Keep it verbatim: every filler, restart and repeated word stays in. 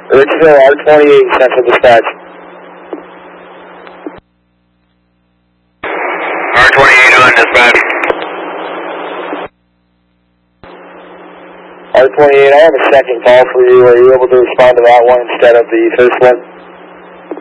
Richardville, R twenty-eight, Central Dispatch. R twenty-eight on dispatch. R twenty-eight, I have a second call for you. Are you able to respond to that one instead of the first one?